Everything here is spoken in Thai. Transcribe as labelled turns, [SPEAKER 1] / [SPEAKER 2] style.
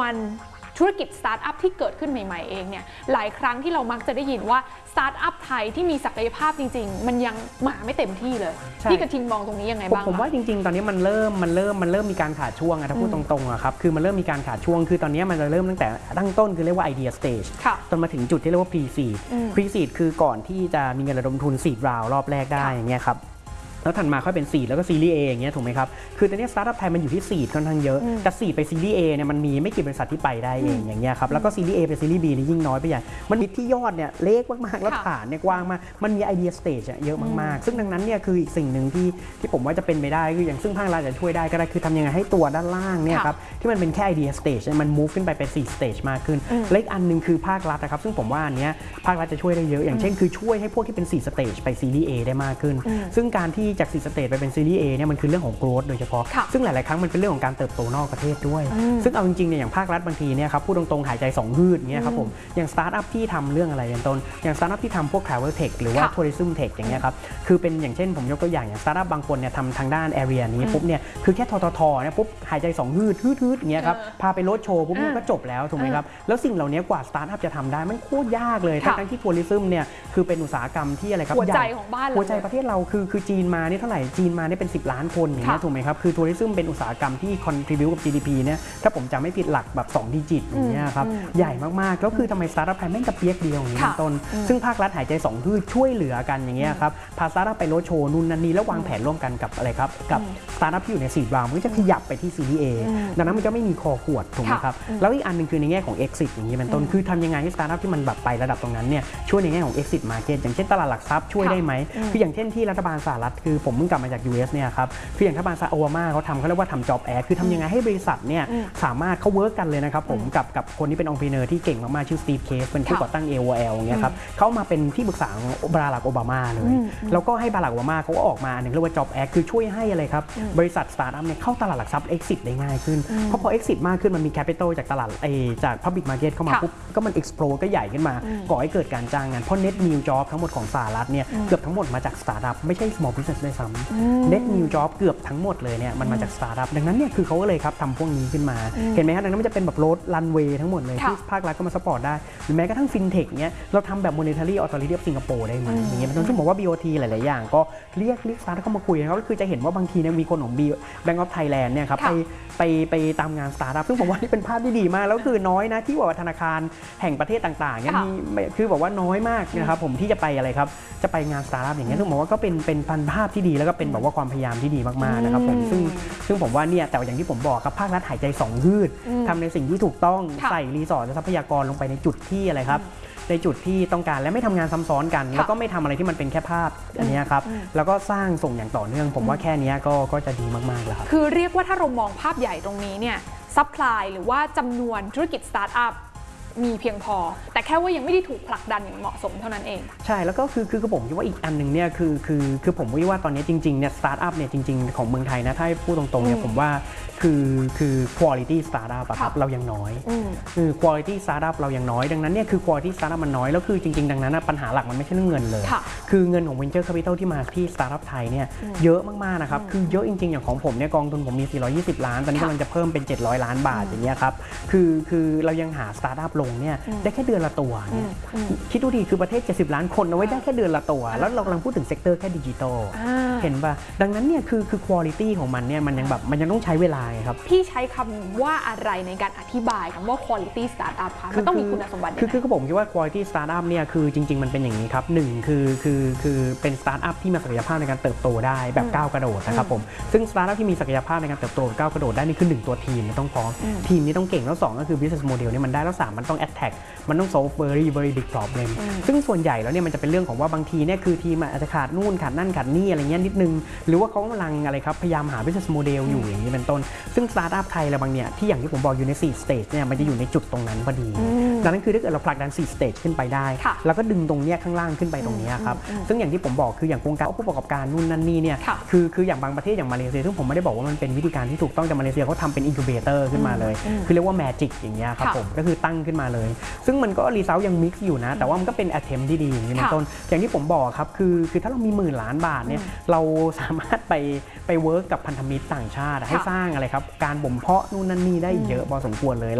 [SPEAKER 1] วนธุรกิจสตาร์ทอัพที่เกิดขึ้นใหม่ๆเองเนี่ยหลายครั้งที่เรามักจะได้ยินว่าสตาร์ทอัพไทยที่มีศักยภาพจริงๆมันยังมาไม่เต็มที่เลยพี่กระทิงมองตรงนี้ยังไงบ้าง
[SPEAKER 2] ผมว่าจริงๆตอนนี้มันเริ่มมีการขาดช่วงถ้าพูดตรงๆครับคือมันเริ่มมีการขาดช่วงคือตอนนี้มันจะเริ่มตั้งแต่ตั้งต้นคือเรียกว่า idea stage จนมาถึงจุดที่เรียกว่า pre-seed คือก่อนที่จะมีเงินระดมทุน seed round รอบแรกได้อย่างเงี้ยครับแล้วถัดมาค่อยเป็นซีดแล้วก็ซีรีส์ A อย่างเงี้ยถูกไหมครับคือตอนนี้สตาร์ทอัพไทยมันอยู่ที่ซีดค่อนข้างเยอะแต่ซีดไปซีรีส์ A เนี่ยมันมีไม่กี่บริษัทที่ไปได้เองอย่างเงี้ยครับแล้วก็ซีรีส์ A ไปซีรีส์ B นี่ยิ่งน้อยไปใหญ่มันมีที่ยอดเนี่ยเล็กมากๆแล้วฐานเนี่ยกว้างมากมันมีไอเดียสเตจเยอะมากๆซึ่งดังนั้นเนี่ยคืออีกสิ่งหนึ่งที่ผมว่าจะเป็นไปได้คืออย่างซึ่งภาครัฐจะช่วยได้ก็ได้คือทำยังไงให้ตัวด้านล่างเนี่ยครับที่มันเป็นแค่ไอเดียสเตจมัน move ขึ้นไปเป็น4 stage มากขึ้นและอีกอันนึงคือภาครัฐนะครับซึ่งผมว่าอันเนี้ยภาครัฐจะช่วยได้เยอะอย่างเช่นคือช่วยให้พวกที่เป็น4 stage ไปซีรีส์ A ได้มากขึ้นซึ่งการที่จาก4 stage ไปเป็นซีรีส์ A เนี่ยมันคือเรื่องของ growth โดยเฉพาะซึ่งหลายๆครั้งมันเป็นเรื่องของการเติบโตนอกประเทศด้วยซึ่งเอาจริงๆเนี่ยอย่างภาครัฐบางทีเนี่ยครับพูดตรงๆหายใจ2ฮืดอย่างเงี้ยครับผมอย่างสตาร์ทอัพที่ทำเรื่องอะไรเป็นต้นอย่างสตาร์ทอัพที่ทำพวก travel tech หรือว่า tourism tech อย่างเงี้ยครับคือเป็นอย่างเช่นผมยกตัวอย่างสตาร์ทอัพบางคนเนี่ยทำทางด้าน area นี้ปุ๊บเนี่ยคือแค่ทเนี่ยปุ๊บหายใจ2ฮืดอย่างเงี้ยครับพาไปโรดโชว์ปุ๊บก็จบแล้วถูกไหมครับแล้วสิ่งเหล่านี้กว่าสตาร์ทอัพจะทำได้มันโคตรยากเลยทั้งที่ tourism เนี่ยคือเป็นอุตสาหกรรมที่อะไรครับ
[SPEAKER 1] หัวใจของบ้าน
[SPEAKER 2] หัวใจประเทศเราคือจีนมานี่เท่าไหร่จีนมานี่เป็น10 ล้านคนอย่างเงี้ยถูกไหมครับคือทัวริซึมเป็นอุตสาหกรรมที่ contribute กับ GDP เนี่ยถ้าผมจำไม่ผิดหลักแบบ2 ดิจิตอย่างเงี้ยครับใหญ่มากๆแล้วคือทำไมสตาร์ทอัพไทยแม่งกระเปียกเดียวอย่างนี้เป็นต้นซึ่งภาครัฐหายใจ2ฮืดช่วยเหลือกันอย่างเงี้ยครับพาสตาร์ทอัพไปโรดโชว์นู่นนั่นนี่แล้ววางแผนร่วมกันกับอะไรครับกับสตาร์ทอัพที่อยู่ในซีดราวมันก็จะขยับไปที่ซีรีส์ A ดังนั้นมันจะไม่มีคอขวดถูกไหมครับแล้วอีกอันนึงคือในแง่ของ exit อย่างนี้เป็นต้นคือทำยังไงให้สตาร์ทอัพที่มันแบบไประดับตรงนั้นเนี่ยช่วยในแง่ของ exit market อย่างเช่นตลาดหลักทรัพย์ช่วยได้ไหมคืออย่างเช่นที่รัฐบาลสหรัฐคือผมเพิ่งกลับมาจาก US เนี่ยครับคืออย่างรัฐบาลโอบามาเขาเรียกว่าทำ job ad คือทำยังไงให้บริษัทเนี่ยสามารถเขาเวิร์กกันเลยนะครับผมกับคนที่เป็นองค์ประกอบที่เก่งมากๆชื่อสตีฟเคสเป็นผู้ก่อตั้ง AOL เนี่ยครับเขามาเป็นที่ปรึกษาของบารักโอบามาเลยแล้วก็ให้บารักโอบามาเขาก็ออกมาหนึ่งเรียกว่า job ad คือช่วยให้อะไรครับบริษัทสตาร์ทอัพเนี่ยเข้าตลาดหลักทรัพย์ exit ได้ง่ายขึ้นเพราะพอ exit มากขึ้นมันมี capital จากตลาดจาก public market เข้ามาปุ๊บก็มัน explode ก็ใหญ่ขึ้นมาก่อให้เกิดการจ้างงานเพราะ net new job ทั้งหมดของสหรัฐเนี่ยเกือบทั้งหมดมาจากสตาร์ทอัพไม่ใช่ small business ด้วยซ้ำ net new job เกือบทั้งหมดเลยเนี่ยมันมาจากสตาร์ทอัพดังนั้นเนี่ยคือเขาก็เลยครับทำพวกนี้ขึ้นมาเห็นไหมฮะดังนั้นมันจะเป็นแบบรถรันเวย์ทั้งหมดเลยที่ภาครัฐก็มาซัพพอร์ตได้หรือแม้กระทั่งฟินเทคเนี้ยเราทำแบบ monetary authority of สิงคโปร์ได้ไหมอย่างเงี้ยซึ่งบอกว่า BOT หลายๆอย่างก็เรียกสตาร์ทอัพเข้ามาคุยนะครับก็คือจะเห็นว่าบางทีเนี่ยมีคนของ Bank of Thailand เนี่ยครับไปตามงานสตาร์ทอัพซึ่งผมว่านี่เป็นภาพที่ดีมากแล้วคือน้อยนะที่ว่าธนาคารแห่งประเทศต่างๆเนี่ยมีคือบอกว่าน้อยมากนะครับผมที่จะไปอะไรครับจะไปงานสตาร์ทอัพอย่างเงี้ยซึ่งผมว่าก็เป็นพันภาพที่ดีแล้วก็เป็นแบบว่าความพยายามที่ดีมากๆนะครับผมซึ่งผมว่าเนี่ยแต่อย่างที่ผมบอกครับภาครัฐหายใจ2ฮืดทำในสิ่งที่ถูกต้องใส่รีสอร์ทและทรัพยากรลงไปในจุดที่อะไรครับในจุดที่ต้องการและไม่ทำงานซ้ำซ้อนกันแล้วก็ไม่ทำอะไรที่มันเป็นแค่ภาพอันนี้ครับแล้วก็สร้างส่งอย่างต่อเนื่องผมว่าแค่นี้ก็จะดีมากๆแล้วครับ
[SPEAKER 1] คือเรียกว่าถ้าเรามองภาพใหญ่ตรงนี้เนี่ยซัพพลายหรือว่าจำนวนธุรกิจสตาร์ทอัพมีเพียงพอแต่แค่ว่ายังไม่ได้ถูกผลักดันอย่างเหมาะสมเท่านั้นเอง
[SPEAKER 2] ใช่แล้วก็คือผมคิดว่าอีกอันหนึ่งเนี่ยคือผมว่าตอนนี้จริงๆเนี่ยสตาร์ทอัพเนี่ยจริงๆของเมืองไทยนะถ้าพูดตรงๆเนี่ยผมว่าคือ quality startup ครับเรายังน้อยคือ quality startup เรายังน้อยดังนั้นเนี่ยคือ quality startup มันน้อยแล้วคือจริงๆดังนั้นปัญหาหลักมันไม่ใช่เรื่องเงินเลยคือเงินของ venture capital ที่มาที่ startup ไทยเนี่ยเยอะมากๆนะครับคือเยอะจริงๆอย่างของผมเนี่ยกองทุนผมมี420 ล้านตอนนี้กำลังจะเพิ่มเป็น700 ล้านบาทอย่างเงี้ยครับคือเรายังหา startup ลงเนี่ยได้แค่เดือนละตัวเนี่ยคิดดูดิคือประเทศ70 ล้านคนเอาไว้ได้แค่เดือนละตัวแล้วเรากำลังพูดถึงเซกเตอร์แค่ดิจิทัลเห็นป่ะดังนั้นเนี่ยคือ quality ของมันเนี่ยมันยังต้องใช้เวลาครับ
[SPEAKER 1] พี่ใช้คำว่าอะไรในการอธิบายคำว่า quality startup คะมันต้องมีคุณสมบัติ
[SPEAKER 2] คือผมคิดว่า quality startup เนี่ยคือจริงๆมันเป็นอย่างนี้ครับหนึ่งคือเป็น startup ที่มีศักยภาพในการเติบโตได้แบบก้าวกระโดดนะครับผมซึ่ง startup ที่มีศักยภาพในการเติบโตก้าวกระโดดได้นี่คือ1ตัวทีมต้องพร้อมทีมนี้ต้องเก่งแล้ว2ก็คือ business model เนี่ยมันได้แล้ว3มันต้อง attack มันต้อง solve very big problem ซึ่งส่วนใหญ่แล้วเนี่ยมันจะเป็นเรื่องของว่าบางทีเนี่ยคือทีมอาจจะขาดนู่นขาดนั่นขาดนี่อะไรเงี้ยนิดนึงหรือว่าเขากำลังอะไรครับพยายามหา business model อยู่อย่างนี้เป็นต้นซึ่ง startup ไทยอะไรบางเนี่ยที่อย่างที่ผมบอกอยู่ใน4 stage เนี่ยมันจะอยู่ในจุดตรงนั้นพอดีดังนั้นคือถ้าเกิดเราผลักดัน4 stage ขึ้นไปได้แล้วก็ดึงตรงเนี้ยข้างล่างขึ้นไปตรงนี้ครับซึ่งอย่างที่ผมบอกคืออย่างโครงการผู้ประกอบการนู่นนั่นนี่เนี่ยคืออย่างบางประเทศอย่างมาเลเซียซึ่งผมไม่ได้บอกว่ามันเป็นวิธีการที่ถูกต้องแต่มาเลเซียเขาทำเป็น incubator ขึ้นมาเลยคือเรียกว่า magic อย่างเงี้ยครับผมก็คือตั้งขึ้นมาเลยซึ่งมันก็ result ยัง mix อยู่นะแต่ว่ามันก็เป็น attempt ที่ดีอย่างนี้เป็นต้นอย่างที่ผมบอกครับคือถ้าเรามี10,000 ล้านบาทเนี่ยเราสามารถไปเวิร์กกับพันธมิตรต่างชาติให้สร้างอะไรครับการบ่มเพาะนู่นนั่นนี่ได้เยอะพอสมควรเลย